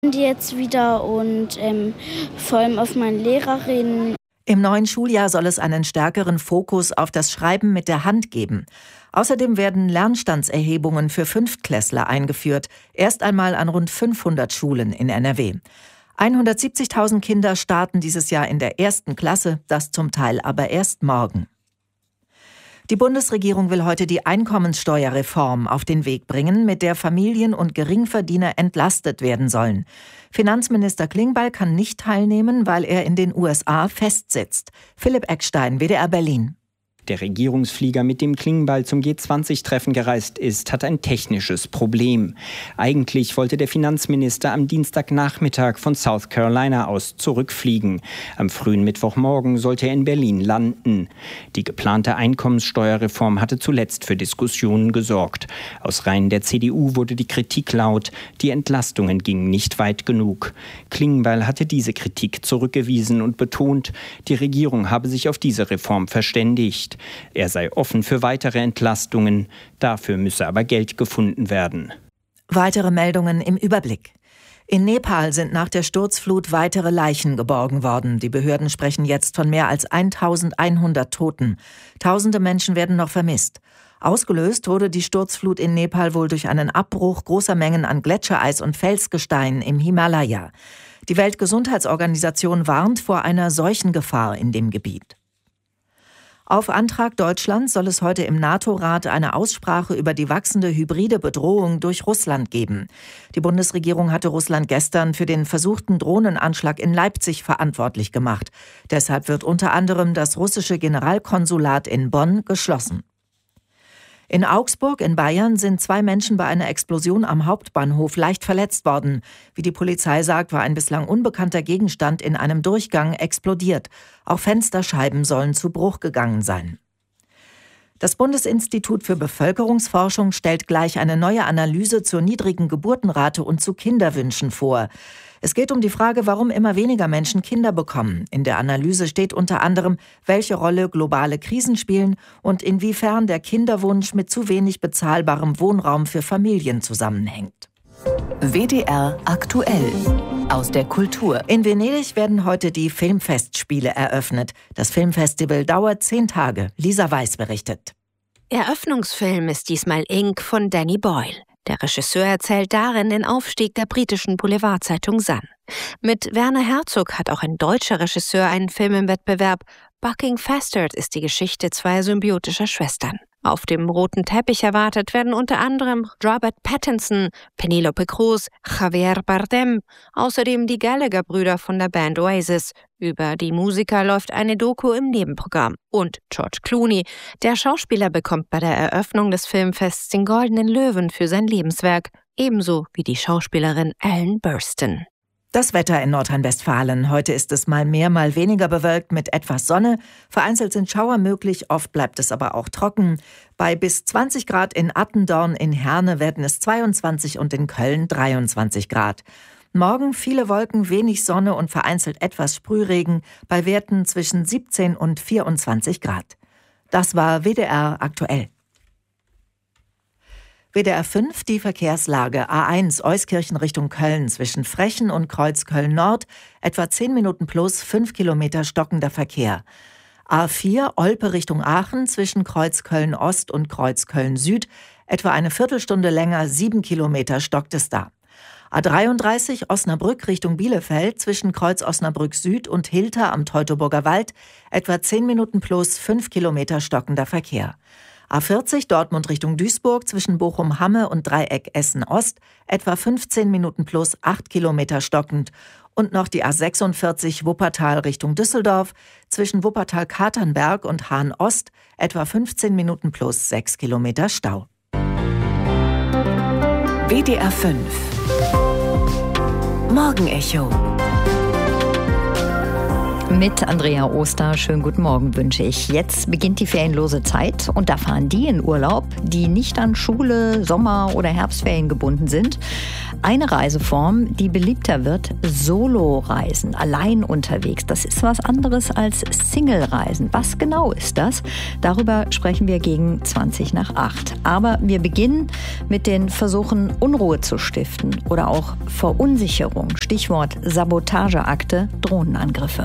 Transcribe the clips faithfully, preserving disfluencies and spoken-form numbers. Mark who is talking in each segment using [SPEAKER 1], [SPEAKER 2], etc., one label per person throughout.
[SPEAKER 1] Jetzt wieder und ähm, vor allem auf meine Lehrerin.
[SPEAKER 2] Im neuen Schuljahr soll es einen stärkeren Fokus auf das Schreiben mit der Hand geben. Außerdem werden Lernstandserhebungen für Fünftklässler eingeführt, erst einmal an rund fünfhundert Schulen in N R W. hundertsiebzigtausend Kinder starten dieses Jahr in der ersten Klasse, das zum Teil aber erst morgen. Die Bundesregierung will heute die Einkommenssteuerreform auf den Weg bringen, mit der Familien und Geringverdiener entlastet werden sollen. Finanzminister Klingbeil kann nicht teilnehmen, weil er in den U S A festsitzt. Philipp Eckstein, W D R Berlin.
[SPEAKER 3] Der Regierungsflieger, mit dem Klingbeil zum G zwanzig Treffen gereist ist, hat ein technisches Problem. Eigentlich wollte der Finanzminister am Dienstagnachmittag von South Carolina aus zurückfliegen. Am frühen Mittwochmorgen sollte er in Berlin landen. Die geplante Einkommenssteuerreform hatte zuletzt für Diskussionen gesorgt. Aus Reihen der C D U wurde die Kritik laut, die Entlastungen gingen nicht weit genug. Klingbeil hatte diese Kritik zurückgewiesen und betont, die Regierung habe sich auf diese Reform verständigt. Er sei offen für weitere Entlastungen, dafür müsse aber Geld gefunden werden.
[SPEAKER 2] Weitere Meldungen im Überblick. In Nepal sind nach der Sturzflut weitere Leichen geborgen worden. Die Behörden sprechen jetzt von mehr als eintausendeinhundert Toten. Tausende Menschen werden noch vermisst. Ausgelöst wurde die Sturzflut in Nepal wohl durch einen Abbruch großer Mengen an Gletschereis und Felsgestein im Himalaya. Die Weltgesundheitsorganisation warnt vor einer Seuchengefahr in dem Gebiet. Auf Antrag Deutschlands soll es heute im NATO-Rat eine Aussprache über die wachsende hybride Bedrohung durch Russland geben. Die Bundesregierung hatte Russland gestern für den versuchten Drohnenanschlag in Leipzig verantwortlich gemacht. Deshalb wird unter anderem das russische Generalkonsulat in Bonn geschlossen. In Augsburg in Bayern sind zwei Menschen bei einer Explosion am Hauptbahnhof leicht verletzt worden. Wie die Polizei sagt, war ein bislang unbekannter Gegenstand in einem Durchgang explodiert. Auch Fensterscheiben sollen zu Bruch gegangen sein. Das Bundesinstitut für Bevölkerungsforschung stellt gleich eine neue Analyse zur niedrigen Geburtenrate und zu Kinderwünschen vor. Es geht um die Frage, warum immer weniger Menschen Kinder bekommen. In der Analyse steht unter anderem, welche Rolle globale Krisen spielen und inwiefern der Kinderwunsch mit zu wenig bezahlbarem Wohnraum für Familien zusammenhängt.
[SPEAKER 4] W D R aktuell. Aus der Kultur.
[SPEAKER 2] In Venedig werden heute die Filmfestspiele eröffnet. Das Filmfestival dauert zehn Tage. Lisa Weiß berichtet.
[SPEAKER 5] Eröffnungsfilm ist diesmal Ink von Danny Boyle. Der Regisseur erzählt darin den Aufstieg der britischen Boulevardzeitung Sun. Mit Werner Herzog hat auch ein deutscher Regisseur einen Film im Wettbewerb. Bucking Fastard ist die Geschichte zweier symbiotischer Schwestern. Auf dem roten Teppich erwartet werden unter anderem Robert Pattinson, Penelope Cruz, Javier Bardem, außerdem die Gallagher-Brüder von der Band Oasis. Über die Musiker läuft eine Doku im Nebenprogramm. Und George Clooney, der Schauspieler, bekommt bei der Eröffnung des Filmfests den Goldenen Löwen für sein Lebenswerk, ebenso wie die Schauspielerin Ellen Burstyn.
[SPEAKER 2] Das Wetter in Nordrhein-Westfalen. Heute ist es mal mehr, mal weniger bewölkt mit etwas Sonne. Vereinzelt sind Schauer möglich, oft bleibt es aber auch trocken. Bei bis zwanzig Grad in Attendorn, in Herne werden es zweiundzwanzig und in Köln dreiundzwanzig Grad. Morgen viele Wolken, wenig Sonne und vereinzelt etwas Sprühregen bei Werten zwischen siebzehn und vierundzwanzig Grad. Das war W D R aktuell. W D R fünf, die Verkehrslage. A eins, Euskirchen Richtung Köln, zwischen Frechen und Kreuzköln Nord, etwa zehn Minuten plus, fünf Kilometer stockender Verkehr. A vier, Olpe Richtung Aachen, zwischen Kreuzköln Ost und Kreuzköln Süd, etwa eine Viertelstunde länger, sieben Kilometer stockt es da. A dreiunddreißig, Osnabrück Richtung Bielefeld, zwischen Kreuz Osnabrück Süd und Hilter am Teutoburger Wald, etwa zehn Minuten plus, fünf Kilometer stockender Verkehr. A vierzig, Dortmund Richtung Duisburg, zwischen Bochum-Hamme und Dreieck Essen-Ost, etwa fünfzehn Minuten plus, acht Kilometer stockend. Und noch die A sechsundvierzig, Wuppertal Richtung Düsseldorf, zwischen Wuppertal-Katernberg und Hahn-Ost, etwa fünfzehn Minuten plus, sechs Kilometer Stau.
[SPEAKER 4] W D R fünf Morgenecho.
[SPEAKER 6] Mit Andrea Oster. Schönen guten Morgen wünsche ich. Jetzt beginnt die ferienlose Zeit und da fahren die in Urlaub, die nicht an Schule, Sommer- oder Herbstferien gebunden sind. Eine Reiseform, die beliebter wird, Solo-Reisen, allein unterwegs. Das ist was anderes als Single-Reisen. Was genau ist das? Darüber sprechen wir gegen zwanzig nach acht. Aber wir beginnen mit den Versuchen, Unruhe zu stiften oder auch Verunsicherung. Stichwort Sabotageakte, Drohnenangriffe.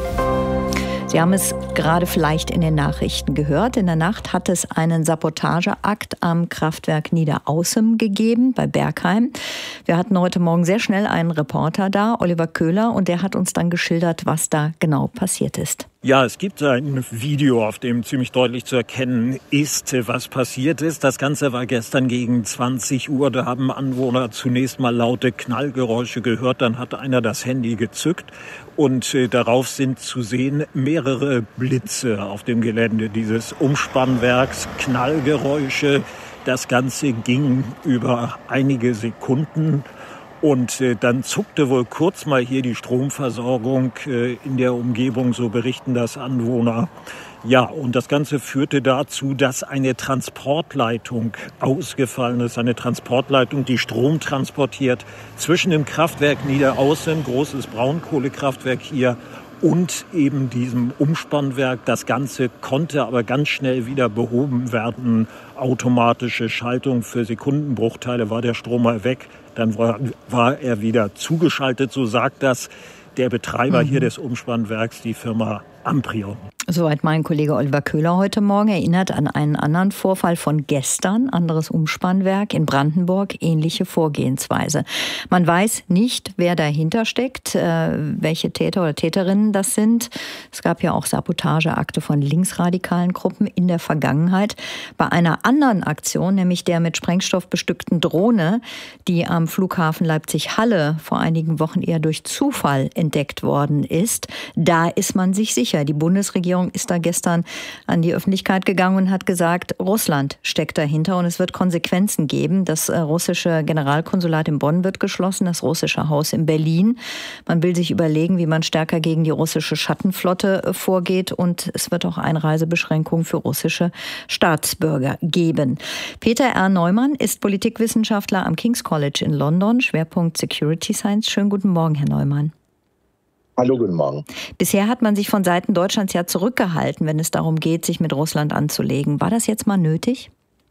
[SPEAKER 6] Sie haben es gerade vielleicht in den Nachrichten gehört. In der Nacht hat es einen Sabotageakt am Kraftwerk Niederaußem gegeben, bei Bergheim. Wir hatten heute Morgen sehr schnell einen Reporter da, Oliver Köhler, und der hat uns dann geschildert, was da genau passiert ist.
[SPEAKER 7] Ja, es gibt ein Video, auf dem ziemlich deutlich zu erkennen ist, was passiert ist. Das Ganze war gestern gegen zwanzig Uhr. Da haben Anwohner zunächst mal laute Knallgeräusche gehört. Dann hat einer das Handy gezückt und äh, darauf sind zu sehen mehrere Blitze auf dem Gelände dieses Umspannwerks. Knallgeräusche. Das Ganze ging über einige Sekunden. Und äh, dann zuckte wohl kurz mal hier die Stromversorgung äh, in der Umgebung, so berichten das Anwohner. Ja, und das Ganze führte dazu, dass eine Transportleitung ausgefallen ist. Eine Transportleitung, die Strom transportiert zwischen dem Kraftwerk Niederaußem, großes Braunkohlekraftwerk hier, und eben diesem Umspannwerk. Das Ganze konnte aber ganz schnell wieder behoben werden. Automatische Schaltung für Sekundenbruchteile, war der Strom mal weg. Dann war, war er wieder zugeschaltet, so sagt das der Betreiber mhm. hier des Umspannwerks, die Firma Amprion.
[SPEAKER 6] Soweit mein Kollege Oliver Köhler heute Morgen, erinnert an einen anderen Vorfall von gestern, anderes Umspannwerk in Brandenburg, ähnliche Vorgehensweise. Man weiß nicht, wer dahinter steckt, äh, welche Täter oder Täterinnen das sind. Es gab ja auch Sabotageakte von linksradikalen Gruppen in der Vergangenheit. Bei einer anderen Aktion, nämlich der mit Sprengstoff bestückten Drohne, die am Flughafen Leipzig-Halle vor einigen Wochen eher durch Zufall entdeckt worden ist, da ist man sich sicher. Die Bundesregierung ist da gestern an die Öffentlichkeit gegangen und hat gesagt, Russland steckt dahinter und es wird Konsequenzen geben. Das russische Generalkonsulat in Bonn wird geschlossen, das russische Haus in Berlin. Man will sich überlegen, wie man stärker gegen die russische Schattenflotte vorgeht, und es wird auch Einreisebeschränkungen für russische Staatsbürger geben. Peter R. Neumann ist Politikwissenschaftler am King's College in London, Schwerpunkt Security Science. Schönen guten Morgen, Herr Neumann.
[SPEAKER 8] Hallo, guten Morgen.
[SPEAKER 6] Bisher hat man sich von Seiten Deutschlands ja zurückgehalten, wenn es darum geht, sich mit Russland anzulegen. War das jetzt mal nötig?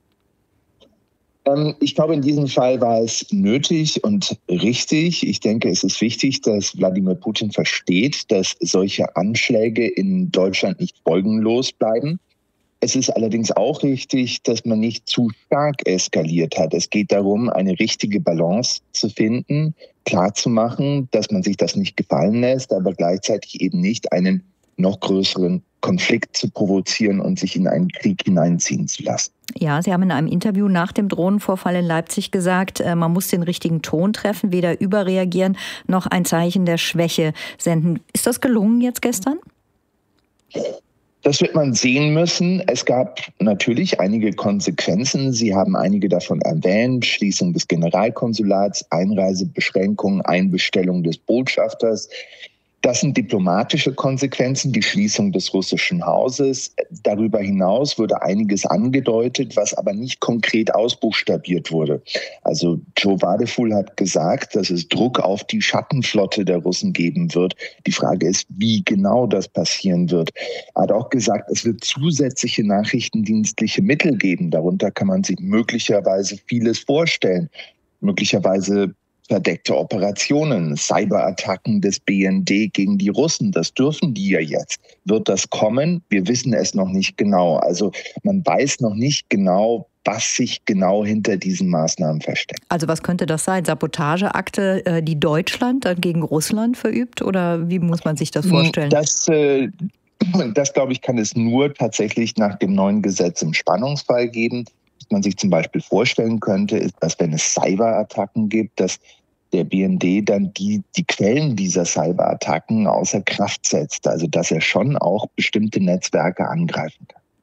[SPEAKER 8] Ähm, ich glaube, in diesem Fall war es nötig und richtig. Ich denke, es ist wichtig, dass Wladimir Putin versteht, dass solche Anschläge in Deutschland nicht folgenlos bleiben. Es ist allerdings auch richtig, dass man nicht zu stark eskaliert hat. Es geht darum, eine richtige Balance zu finden, klarzumachen, dass man sich das nicht gefallen lässt, aber gleichzeitig eben nicht einen noch größeren Konflikt zu provozieren und sich in einen Krieg hineinziehen zu lassen.
[SPEAKER 6] Ja, Sie haben in einem Interview nach dem Drohnenvorfall in Leipzig gesagt, man muss den richtigen Ton treffen, weder überreagieren noch ein Zeichen der Schwäche senden. Ist das gelungen jetzt gestern?
[SPEAKER 8] Das wird man sehen müssen. Es gab natürlich einige Konsequenzen. Sie haben einige davon erwähnt. Schließung des Generalkonsulats, Einreisebeschränkungen, Einbestellung des Botschafters. Das sind diplomatische Konsequenzen, die Schließung des russischen Hauses. Darüber hinaus wurde einiges angedeutet, was aber nicht konkret ausbuchstabiert wurde. Also Joe Wadefuhl hat gesagt, dass es Druck auf die Schattenflotte der Russen geben wird. Die Frage ist, wie genau das passieren wird. Er hat auch gesagt, es wird zusätzliche nachrichtendienstliche Mittel geben. Darunter kann man sich möglicherweise vieles vorstellen. Möglicherweise verdeckte Operationen, Cyberattacken des B N D gegen die Russen, das dürfen die ja jetzt. Wird das kommen? Wir wissen es noch nicht genau. Also man weiß noch nicht genau, was sich genau hinter diesen Maßnahmen versteckt.
[SPEAKER 6] Also was könnte das sein? Sabotageakte, die Deutschland dann gegen Russland verübt? Oder wie muss man sich das vorstellen?
[SPEAKER 8] Das, äh, das glaube ich, kann es nur tatsächlich nach dem neuen Gesetz im Spannungsfall geben. Was man sich zum Beispiel vorstellen könnte, ist, dass wenn es Cyberattacken gibt, dass der B N D dann die, die Quellen dieser Cyberattacken außer Kraft setzt. Also dass er schon auch bestimmte Netzwerke angreifen kann.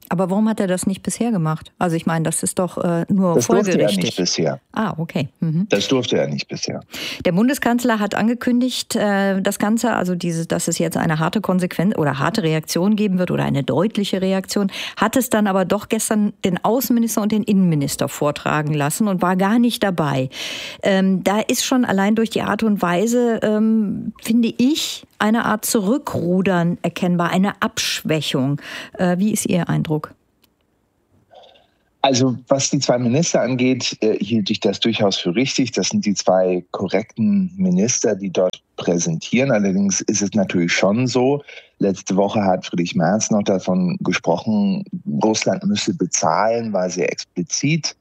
[SPEAKER 6] Aber warum hat er das nicht bisher gemacht? Also ich meine, das ist doch äh, nur
[SPEAKER 8] das
[SPEAKER 6] folgerichtig.
[SPEAKER 8] Das durfte er nicht bisher.
[SPEAKER 6] Ah, okay. Mhm.
[SPEAKER 8] Das durfte er nicht bisher.
[SPEAKER 6] Der Bundeskanzler hat angekündigt, äh, das Ganze, also diese, dass es jetzt eine harte Konsequenz oder harte Reaktion geben wird oder eine deutliche Reaktion, hat es dann aber doch gestern den Außenminister und den Innenminister vortragen lassen und war gar nicht dabei. Ähm, da ist schon allein durch die Art und Weise, ähm, finde ich, eine Art Zurückrudern erkennbar, eine Abschwächung. Äh, wie ist Ihr Eindruck?
[SPEAKER 8] Also was die zwei Minister angeht, äh, hielt ich das durchaus für richtig. Das sind die zwei korrekten Minister, die dort präsentieren. Allerdings ist es natürlich schon so, letzte Woche hat Friedrich Merz noch davon gesprochen, Russland müsse bezahlen, war sehr explizit.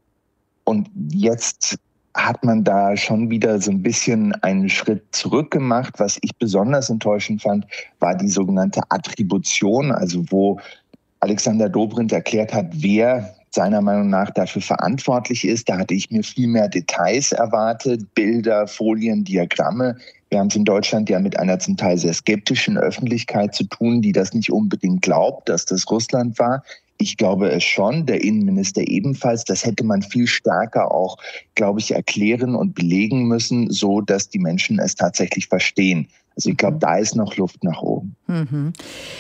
[SPEAKER 8] Und jetzt hat man da schon wieder so ein bisschen einen Schritt zurück gemacht. Was ich besonders enttäuschend fand, war die sogenannte Attribution, also wo Alexander Dobrindt erklärt hat, wer seiner Meinung nach dafür verantwortlich ist. Da hatte ich mir viel mehr Details erwartet, Bilder, Folien, Diagramme. Wir haben es in Deutschland ja mit einer zum Teil sehr skeptischen Öffentlichkeit zu tun, die das nicht unbedingt glaubt, dass das Russland war. Ich glaube es schon, der Innenminister ebenfalls. Das hätte man viel stärker auch, glaube ich, erklären und belegen müssen, so dass die Menschen es tatsächlich verstehen. Also ich glaube, da ist noch Luft nach oben.
[SPEAKER 6] Mhm.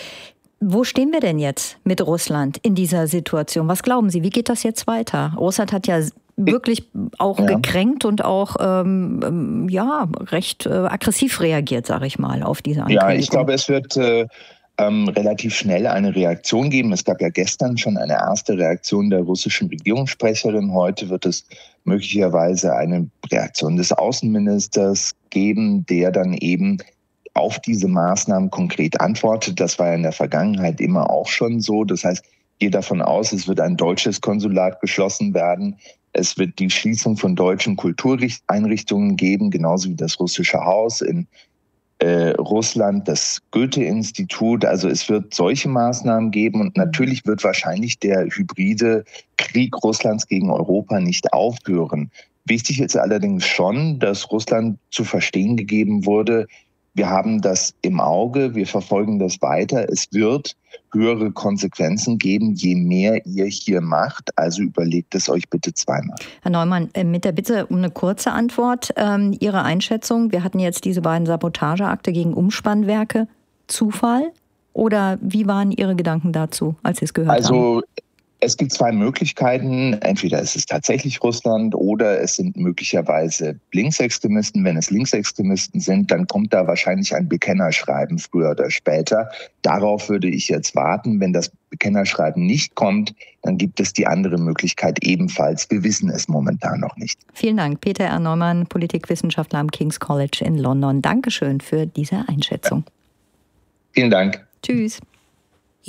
[SPEAKER 6] Wo stehen wir denn jetzt mit Russland in dieser Situation? Was glauben Sie, wie geht das jetzt weiter? Russland hat ja wirklich auch ja. gekränkt und auch ähm, ja, recht äh, aggressiv reagiert, sage ich mal, auf diese Ankündigung.
[SPEAKER 8] Ja, ich glaube, es wird äh, ähm, relativ schnell eine Reaktion geben. Es gab ja gestern schon eine erste Reaktion der russischen Regierungssprecherin. Heute wird es möglicherweise eine Reaktion des Außenministers geben, der dann eben auf diese Maßnahmen konkret antwortet. Das war ja in der Vergangenheit immer auch schon so. Das heißt, ich gehe davon aus, es wird ein deutsches Konsulat geschlossen werden. Es wird die Schließung von deutschen Kultureinrichtungen geben, genauso wie das Russische Haus in äh, Russland, das Goethe-Institut. Also es wird solche Maßnahmen geben und natürlich wird wahrscheinlich der hybride Krieg Russlands gegen Europa nicht aufhören. Wichtig ist allerdings schon, dass Russland zu verstehen gegeben wurde, wir haben das im Auge, wir verfolgen das weiter. Es wird höhere Konsequenzen geben, je mehr ihr hier macht. Also überlegt es euch bitte zweimal.
[SPEAKER 6] Herr Neumann, mit der Bitte um eine kurze Antwort. Ähm, Ihre Einschätzung, wir hatten jetzt diese beiden Sabotageakte gegen Umspannwerke. Zufall? Oder wie waren Ihre Gedanken dazu, als Sie es gehört
[SPEAKER 8] also,
[SPEAKER 6] haben?
[SPEAKER 8] Also es gibt zwei Möglichkeiten. Entweder ist es tatsächlich Russland oder es sind möglicherweise Linksextremisten. Wenn es Linksextremisten sind, dann kommt da wahrscheinlich ein Bekennerschreiben früher oder später. Darauf würde ich jetzt warten. Wenn das Bekennerschreiben nicht kommt, dann gibt es die andere Möglichkeit ebenfalls. Wir wissen es momentan noch nicht.
[SPEAKER 6] Vielen Dank, Peter R. Neumann, Politikwissenschaftler am King's College in London. Dankeschön für diese Einschätzung.
[SPEAKER 8] Ja. Vielen Dank.
[SPEAKER 6] Tschüss.